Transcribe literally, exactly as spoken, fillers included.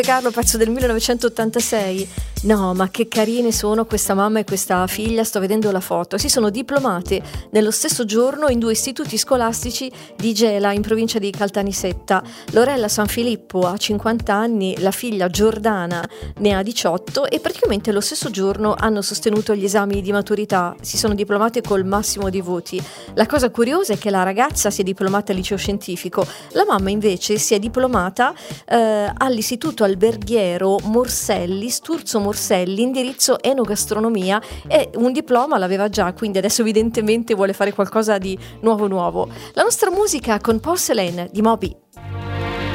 Carlo, pezzo del millenovecentottantasei. No, ma che carine sono questa mamma e questa figlia, sto vedendo la foto. Si sono diplomate nello stesso giorno in due istituti scolastici di Gela, in provincia di Caltanissetta. Lorella Sanfilippo ha cinquanta anni, la figlia Giordana ne ha diciotto e praticamente lo stesso giorno hanno sostenuto gli esami di maturità. Si sono diplomate col massimo di voti. La cosa curiosa è che la ragazza si è diplomata al liceo scientifico, la mamma invece si è diplomata eh, all'istituto alberghiero Morselli, Sturzo Morselli, indirizzo enogastronomia, e un diploma l'aveva già, quindi adesso evidentemente vuole fare qualcosa di nuovo nuovo. La nostra musica con Porcelain di Moby.